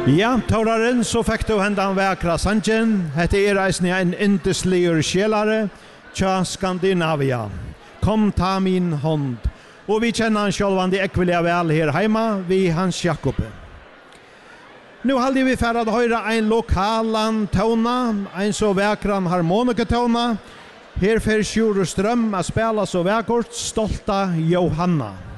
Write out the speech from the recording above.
Ja, Toraren, så fikk du hendan väkra sanjen. Hette reisen en indesligur sjelare, tja Skandinavia. Kom ta min hånd. Og vi kjenner han sjølvan de ekvelia vel her heima, vi Hans Jakob. Nu halde vi för att höra en lokalan tona, en så väkran harmonikatona. Her fer Sjur Strøm att spela så väkert, stolta Johanna.